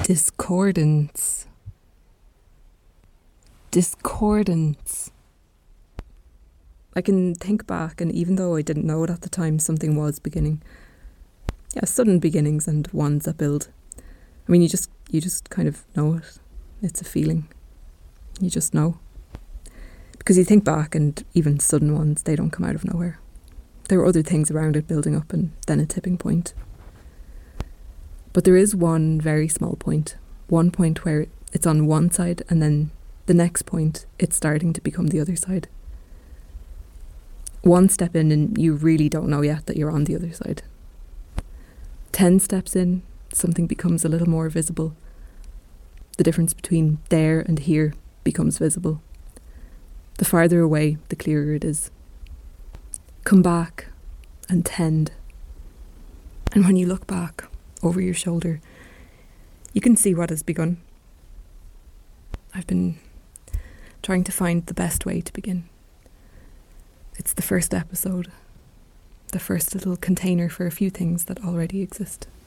Discordance. Discordance. I can think back, and even though I didn't know it at the time, something was beginning. Yeah, sudden beginnings and ones that build. I mean, you just kind of know it. It's a feeling. You just know. Because you think back, and even sudden ones, they don't come out of nowhere. There are other things around it building up, and then a tipping point. But there is one very small point. One point where it's on one side, and then the next point, it's starting to become the other side. One step in and you really don't know yet that you're on the other side. 10 steps in, something becomes a little more visible. The difference between there and here becomes visible. The farther away, the clearer it is. Come back and tend. And when you look back over your shoulder, you can see what has begun. I've been trying to find the best way to begin. It's the first episode, the first little container for a few things that already exist.